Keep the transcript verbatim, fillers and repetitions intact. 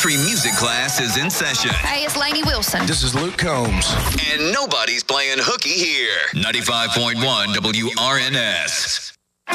country music class is in session. Hey, it's Lainey Wilson. This is Luke Combs. And nobody's playing hooky here. ninety-five point one W R N S.